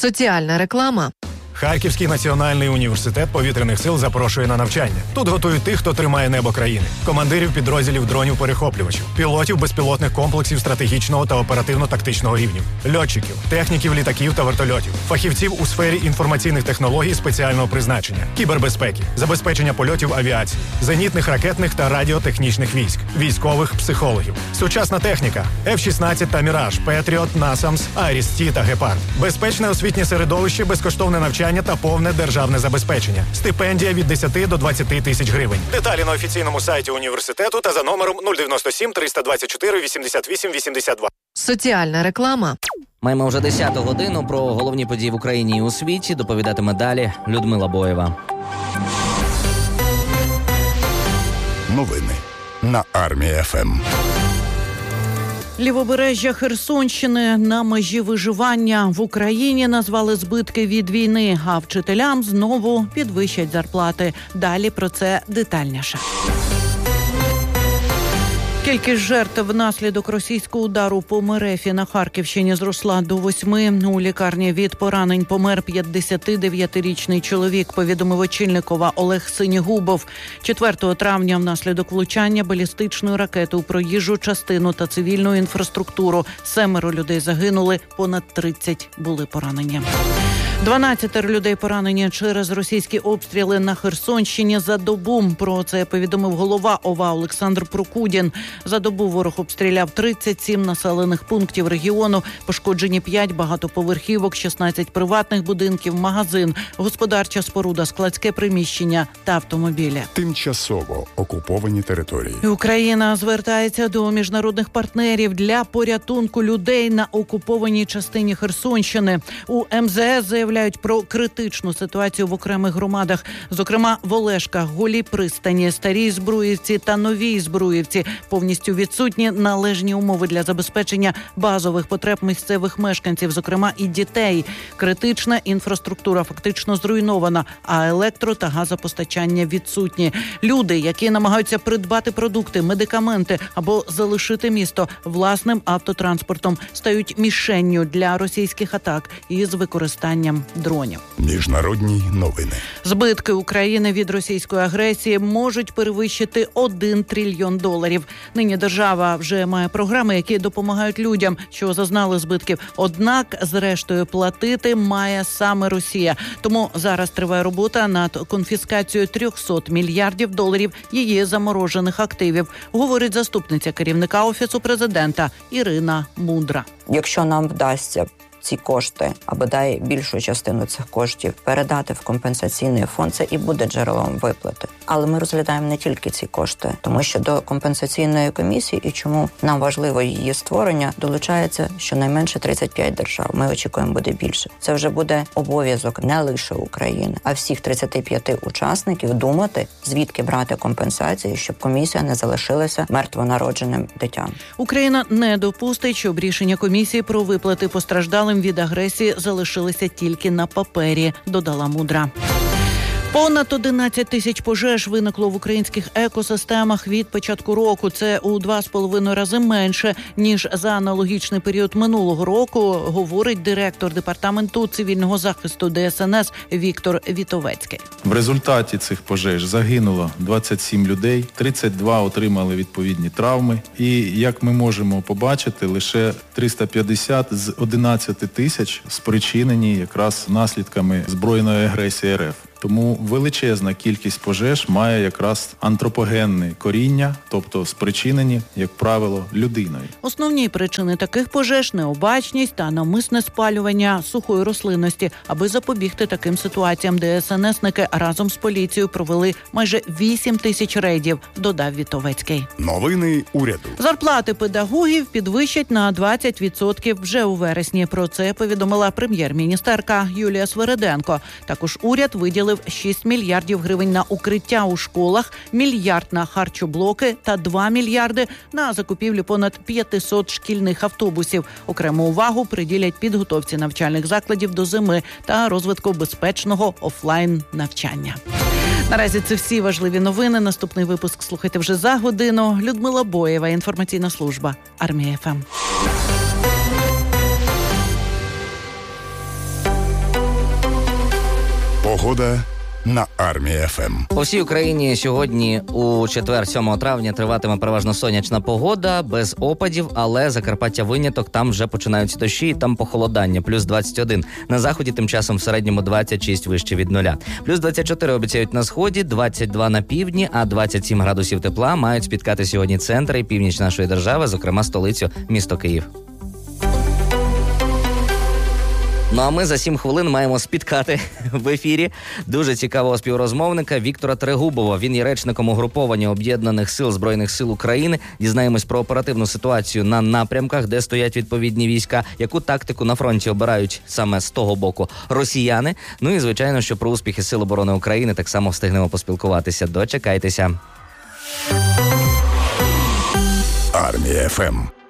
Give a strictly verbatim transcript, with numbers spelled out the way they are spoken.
Соціальна реклама. Харківський національний університет повітряних сил запрошує на навчання. Тут готують тих, хто тримає небо країни. Командирів підрозділів дронів-перехоплювачів, пілотів безпілотних комплексів стратегічного та оперативно-тактичного рівнів, льотчиків, техніків літаків та вертольотів, фахівців у сфері інформаційних технологій спеціального призначення, кібербезпеки, забезпечення польотів авіації, зенітних ракетних та радіотехнічних військ, військових психологів, сучасна техніка, еф шістнадцять та Міраж, Петріот, Насамс, Айріс-Ті та Гепард, безпечне освітнє середовище, безкоштовне навчання та повне державне забезпечення. Стипендія від десяти до двадцяти тисяч гривень. Деталі на офіційному сайті університету та за номером нуль дев'яносто сім триста двадцять чотири вісімдесят вісім вісімдесят два. Соціальна реклама. Маємо вже десяту годину. Про головні події в Україні і у світі доповідатиме далі Людмила Боєва. Новини на Армія-ФМ. Лівобережжя Херсонщини на межі виживання. В Україні назвали збитки від війни, а вчителям знову підвищать зарплати. Далі про це детальніше. Кількість жертв внаслідок російського удару по МРЕФі на Харківщині зросла до восьми. У лікарні від поранень помер п'ятдесятидев'ятирічний чоловік, повідомив очільникова Олег Синігубов. четвертого травня внаслідок влучання балістичної ракети у проїжджу частину та цивільну інфраструктуру. Семеро людей загинули, понад тридцять були поранені. дванадцятеро людей поранені через російські обстріли на Херсонщині за добу. Про це повідомив голова ОВА Олександр Прокудін. За добу ворог обстріляв тридцять сім населених пунктів регіону. Пошкоджені п'ять багатоповерхівок, шістнадцять приватних будинків, магазин, господарча споруда, складське приміщення та автомобілі. Тимчасово окуповані території. Україна звертається до міжнародних партнерів для порятунку людей на окупованій частині Херсонщини. У ем зе ес заявляють про критичну ситуацію в окремих громадах, зокрема в Олешках, Голій пристані, Старій Збруївці та Новій Збруївці. Повністю відсутні належні умови для забезпечення базових потреб місцевих мешканців, зокрема і дітей. Критична інфраструктура фактично зруйнована, а електро- та газопостачання відсутні. Люди, які намагаються придбати продукти, медикаменти або залишити місто власним автотранспортом, стають мішенню для російських атак із використанням дронів. Міжнародні новини. Збитки України від російської агресії можуть перевищити один трильйон доларів. Нині держава вже має програми, які допомагають людям, що зазнали збитків. Однак, зрештою, платити має саме Росія. Тому зараз триває робота над конфіскацією триста мільярдів доларів її заморожених активів, говорить заступниця керівника Офісу президента Ірина Мудра. Якщо нам вдасться ці кошти, або бодай більшу частину цих коштів передати в компенсаційний фонд, це і буде джерелом виплати. Але ми розглядаємо не тільки ці кошти, тому що до компенсаційної комісії, і чому нам важливо її створення, долучається щонайменше тридцять п'ять держав. Ми очікуємо, буде більше. Це вже буде обов'язок не лише України, а всіх тридцяти п'яти учасників думати, звідки брати компенсації, щоб комісія не залишилася мертвонародженим дитям. Україна не допустить, щоб рішення комісії про виплати постраждалим від агресії залишилися тільки на папері, додала Мудра. Понад одинадцять тисяч пожеж виникло в українських екосистемах від початку року. Це у два з половиною рази менше, ніж за аналогічний період минулого року, говорить директор департаменту цивільного захисту Де Ес Ен Ес Віктор Вітовецький. В результаті цих пожеж загинуло двадцять сім людей, тридцять два отримали відповідні травми. І, як ми можемо побачити, лише триста п'ятдесят з одинадцяти тисяч спричинені якраз наслідками збройної агресії РФ. Тому величезна кількість пожеж має якраз антропогенне коріння, тобто спричинені, як правило, людиною. Основні причини таких пожеж – необачність та навмисне спалювання сухої рослинності. Аби запобігти таким ситуаціям, Де Ес Ен Есники разом з поліцією провели майже вісім тисяч рейдів, додав Вітовецький. Новини уряду. Зарплати педагогів підвищать на двадцять відсотків вже у вересні. Про це повідомила прем'єр-міністерка Юлія Свериденко. Також уряд виділив шість мільярдів гривень на укриття у школах, мільярд на харчоблоки та два мільярди на закупівлю понад п'ятсот шкільних автобусів. Окрему увагу приділять підготовці навчальних закладів до зими та розвитку безпечного офлайн-навчання. Наразі це всі важливі новини. Наступний випуск слухайте вже за годину. Людмила Боєва, інформаційна служба Армія-ФМ. Погода на Армія еф ем. По всій Україні сьогодні у четвер, сьомого травня, триватиме переважно сонячна погода, без опадів, але Закарпаття виняток, там вже починаються дощі і там похолодання, плюс двадцять один. На заході тим часом в середньому двадцять шість вище від нуля. Плюс двадцять чотири обіцяють на сході, двадцять два на півдні, а двадцять сім градусів тепла мають спіткати сьогодні центр і північ нашої держави, зокрема столицю, місто Київ. Ну а ми за сім хвилин маємо спіткати в ефірі дуже цікавого співрозмовника Віктора Трегубова. Він є речником угруповання Об'єднаних сил Збройних сил України. Дізнаємось про оперативну ситуацію на напрямках, де стоять відповідні війська, яку тактику на фронті обирають саме з того боку росіяни. Ну і, звичайно, що про успіхи Сил оборони України так само встигнемо поспілкуватися. Дочекайтеся. Армія еф ем.